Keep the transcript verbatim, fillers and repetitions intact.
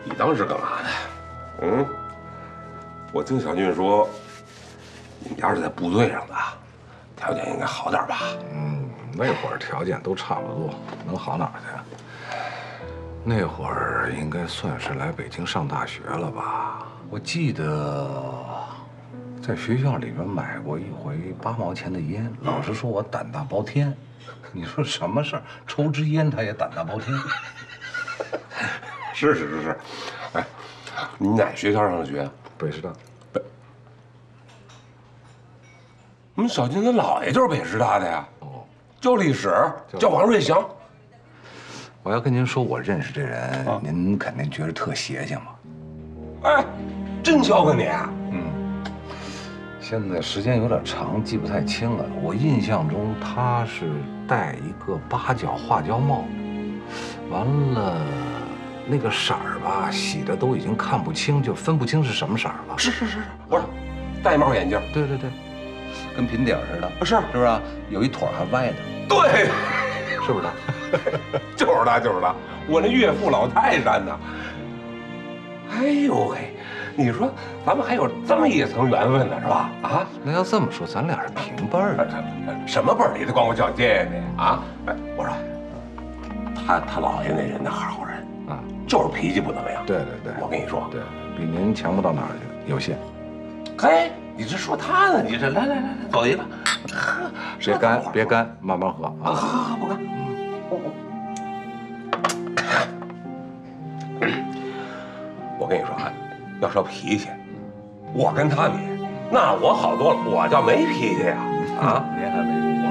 你当时干嘛呢？嗯，我听小俊说，你们家是在部队上的，条件应该好点吧？ 嗯，那会儿条件都差不多，能好哪儿去？那会儿应该算是来北京上大学了吧？我记得在学校里边买过一回八毛钱的烟，老师说我胆大包天。你说什么事儿？抽支烟他也胆大包天。 是是是是，哎，你哪学校上的学？ 北师大。 北。我们小俊他姥爷就是北师大的呀。哦。教历史，叫王瑞祥。 我要跟您说，我认识这人，啊、您肯定觉得特邪性嘛。 哎，真教过你啊？ 嗯。现在时间有点长，记不太清了。我印象中他是戴一个八角花椒帽，完了那个色儿吧，洗的都已经看不清，就分不清是什么色儿了。 是是是是，不是，戴帽眼镜。 对对对，跟平底似的。 是是不是？有一腿还歪的。 对， 是不是他？ 就是他，就是他，我那岳父老泰山呢。哎呦嘿，你说咱们还有这么一层缘分呢，是吧？啊， 那要这么说，咱俩是平辈儿的。 什么辈儿？你得管我叫爹呀你啊！哎，我说，他他姥爷那人那好人啊，就是脾气不怎么样。 对对对， 我跟你说， 对比您强不到哪儿去，有限。 嘿，你这说他呢？你这来来来来，走一个。 别干，别干，慢慢喝啊！ 好好好，不干。我跟你说啊，要说脾气，我跟他比，那我好多了。我叫没脾气呀！啊， 您还没。